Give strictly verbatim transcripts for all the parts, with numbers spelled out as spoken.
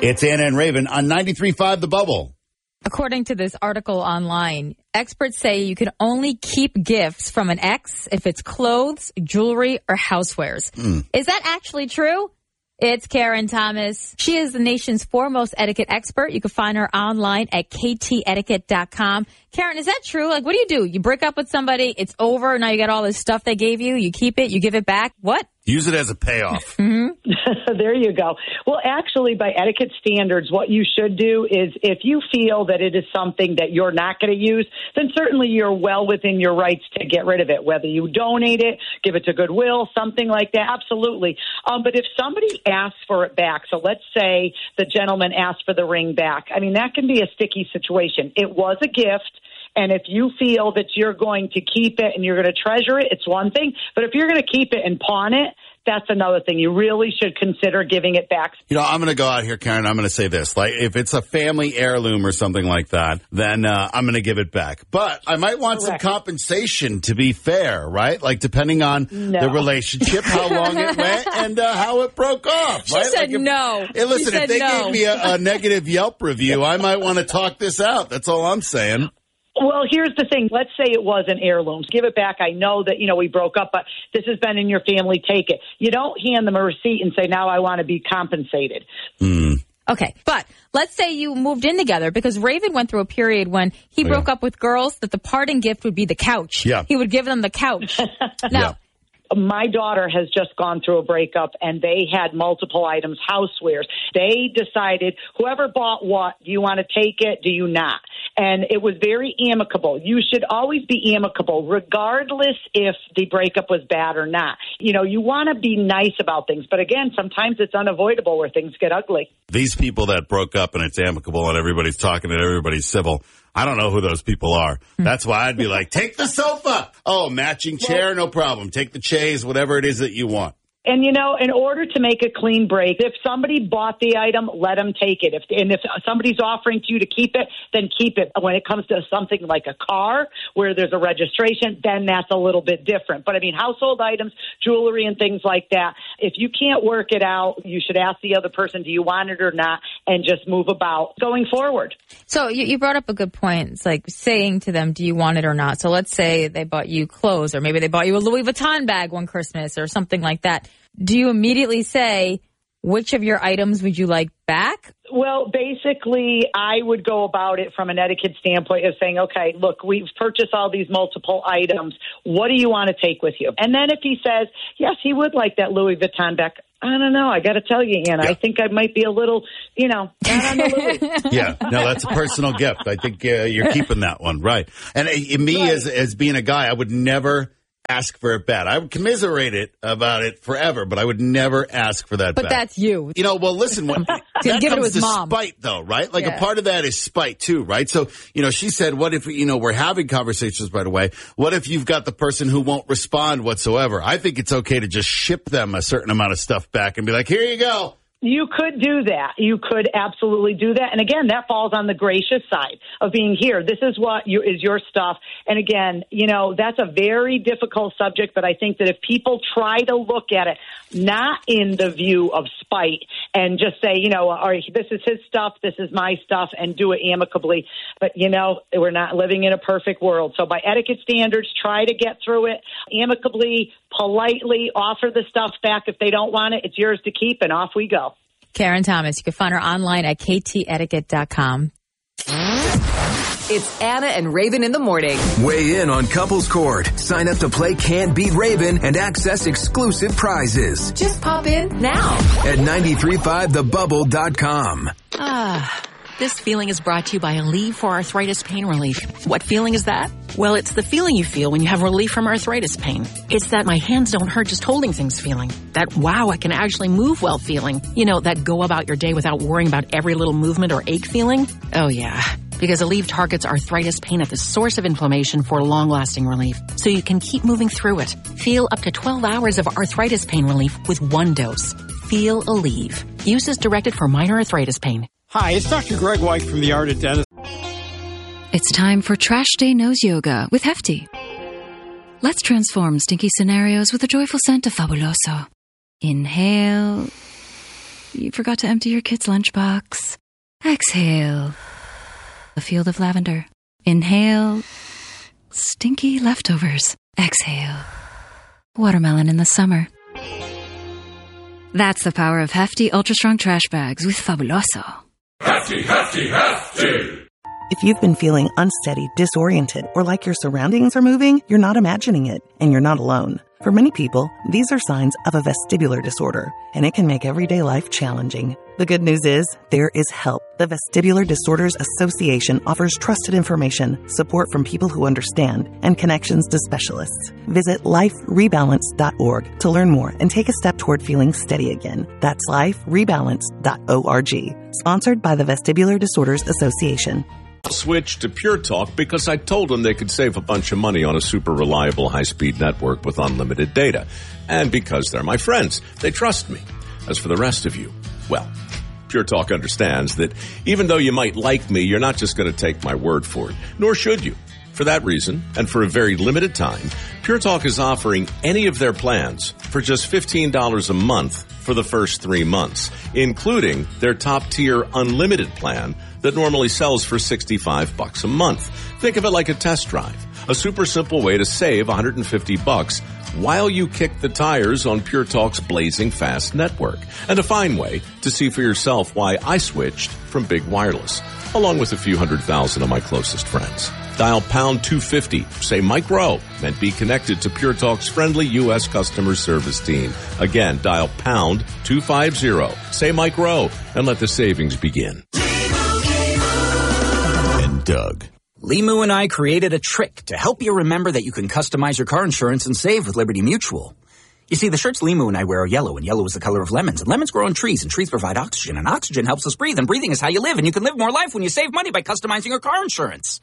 It's Anna and Raven on ninety-three point five The Bubble. According to this article online, experts say you can only keep gifts from an ex if it's clothes, jewelry, or housewares. Mm. Is that actually true? It's Karen Thomas. She is the nation's foremost etiquette expert. You can find her online at k t etiquette dot com. Karen, is that true? Like, what do you do? You break up with somebody, it's over, now you got all this stuff they gave you, you keep it, you give it back. What? Use it as a payoff. Mm-hmm. There you go. Well, actually, by etiquette standards, what you should do is if you feel that it is something that you're not going to use, then certainly you're well within your rights to get rid of it, whether you donate it, give it to Goodwill, something like that. Absolutely. Um, but if somebody asks for it back, so let's say the gentleman asked for the ring back, I mean, that can be a sticky situation. It was a gift. And if you feel that you're going to keep it and you're going to treasure it, it's one thing. But if you're going to keep it and pawn it, that's another thing. You really should consider giving it back. You know, I'm going to go out here, Karen. I'm going to say this. Like, if it's a family heirloom or something like that, then uh, I'm going to give it back. But I might want Correct. some compensation to be fair, right? Like, depending on no. the relationship, how long it went, and uh, how it broke off, she right? Said like if, no. Hey, listen, she if said they no. gave me a, a negative Yelp review, I might want to talk this out. That's all I'm saying. Well, here's the thing. Let's say it was an heirloom. Give it back. I know that, you know, we broke up, but this has been in your family. Take it. You don't hand them a receipt and say, now I want to be compensated. Mm. Okay, but let's say you moved in together, because Raven went through a period when he oh, broke yeah. up with girls that the parting gift would be the couch. Yeah. He would give them the couch. Now, yeah. My daughter has just gone through a breakup, and they had multiple items, housewares. They decided, whoever bought what, do you want to take it? Do you not? And it was very amicable. You should always be amicable, regardless if the breakup was bad or not. You know, you want to be nice about things. But again, sometimes it's unavoidable where things get ugly. These people that broke up and it's amicable and everybody's talking and everybody's civil, I don't know who those people are. That's why I'd be like, take the sofa. Oh, matching chair, well, no problem. Take the chaise, whatever it is that you want. And, you know, in order to make a clean break, if somebody bought the item, let them take it. If, and if somebody's offering to you to keep it, then keep it. When it comes to something like a car where there's a registration, then that's a little bit different. But, I mean, household items, jewelry and things like that, if you can't work it out, you should ask the other person, do you want it or not, and just move about going forward. So you, you brought up a good point. It's like saying to them, do you want it or not? So let's say they bought you clothes, or maybe they bought you a Louis Vuitton bag one Christmas or something like that. Do you immediately say, which of your items would you like back? Well, basically, I would go about it from an etiquette standpoint of saying, okay, look, we've purchased all these multiple items. What do you want to take with you? And then if he says, yes, he would like that Louis Vuitton bag, I don't know. I got to tell you, Anna, yeah. I think I might be a little, you know, not on the Louis. Yeah, no, that's a personal gift. I think uh, you're keeping that one, right? And uh, me, right. as as being a guy, I would never ask for it back. I would commiserate it about it forever, but I would never ask for that but back. But that's you. You know, well, listen, when, that give comes it to his to mom. Spite, though, right? Like, yeah. a part of that is spite, too, right? So, you know, she said, what if, you know, we're having conversations, by the way, what if you've got the person who won't respond whatsoever? I think it's okay to just ship them a certain amount of stuff back and be like, here you go. You could do that. You could absolutely do that. And again, that falls on the gracious side of being here. This is what you, is your stuff. And again, you know, that's a very difficult subject, but I think that if people try to look at it, not in the view of spite and just say, you know, all right, this is his stuff, this is my stuff, and do it amicably. But, you know, we're not living in a perfect world. So by etiquette standards, try to get through it amicably, politely, offer the stuff back. If they don't want it, it's yours to keep, and off we go. Karen Thomas. You can find her online at k t etiquette dot com. It's Anna and Raven in the morning. Weigh in on Couples Court. Sign up to play Can't Beat Raven and access exclusive prizes. Just pop in now at nine three five the bubble dot com. Ah. This feeling is brought to you by Aleve for Arthritis Pain Relief. What feeling is that? Well, it's the feeling you feel when you have relief from arthritis pain. It's that my hands don't hurt just holding things feeling. That, wow, I can actually move well feeling. You know, that go about your day without worrying about every little movement or ache feeling. Oh, yeah. Because Aleve targets arthritis pain at the source of inflammation for long-lasting relief, so you can keep moving through it. Feel up to twelve hours of arthritis pain relief with one dose. Feel Aleve. Use as directed for minor arthritis pain. Hi, it's Doctor Greg White from The Art of Dentist. It's time for Trash Day Nose Yoga with Hefty. Let's transform stinky scenarios with a joyful scent of Fabuloso. Inhale. You forgot to empty your kid's lunchbox. Exhale. A field of lavender. Inhale. Stinky leftovers. Exhale. Watermelon in the summer. That's the power of Hefty Ultra Strong Trash Bags with Fabuloso. Hefty, hefty, hefty! If you've been feeling unsteady, disoriented, or like your surroundings are moving, you're not imagining it, and you're not alone. For many people, these are signs of a vestibular disorder, and it can make everyday life challenging. The good news is, there is help. The Vestibular Disorders Association offers trusted information, support from people who understand, and connections to specialists. Visit life rebalance dot org to learn more and take a step toward feeling steady again. That's life rebalance dot org. Sponsored by the Vestibular Disorders Association. Switch to Pure Talk because I told them they could save a bunch of money on a super reliable high-speed network with unlimited data. And because they're my friends, they trust me. As for the rest of you, well, Pure Talk understands that even though you might like me, you're not just going to take my word for it, nor should you. For that reason, and for a very limited time, Pure Talk is offering any of their plans for just fifteen dollars a month for the first three months, including their top-tier unlimited plan that normally sells for sixty-five bucks a month. Think of it like a test drive, a super simple way to save one hundred fifty bucks while you kick the tires on Pure Talk's blazing fast network, and a fine way to see for yourself why I switched from big wireless, along with a few hundred thousand of my closest friends. Dial pound two fifty, say Mike Rowe, and be connected to Pure Talk's friendly U S customer service team. Again, dial pound two fifty, say Mike Rowe, and let the savings begin. And Doug. Limu and I created a trick to help you remember that you can customize your car insurance and save with Liberty Mutual. You see, the shirts Limu and I wear are yellow, and yellow is the color of lemons. And lemons grow on trees, and trees provide oxygen, and oxygen helps us breathe, and breathing is how you live, and you can live more life when you save money by customizing your car insurance.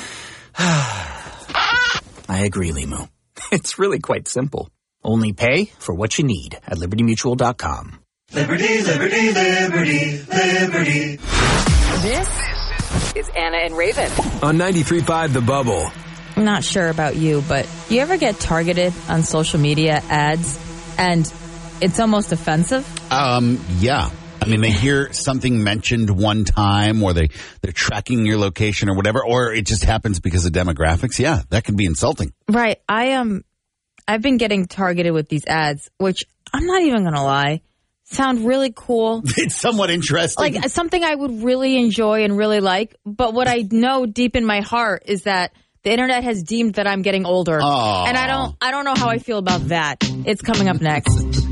I agree, Limu. It's really quite simple. Only pay for what you need at liberty mutual dot com. Liberty, liberty, liberty, liberty. This is Anna and Raven. On ninety-three point five The Bubble. I'm not sure about you, but you ever get targeted on social media ads and it's almost offensive? Um, yeah. I mean, they hear something mentioned one time, or they, they're tracking your location or whatever, or it just happens because of demographics. Yeah, that can be insulting. Right. I um, I've been getting targeted with these ads, which I'm not even going to lie, sound really cool. It's somewhat interesting. Like something I would really enjoy and really like. But what I know deep in my heart is that the internet has deemed that I'm getting older. Aww. And I don't I don't know how I feel about that. It's coming up next.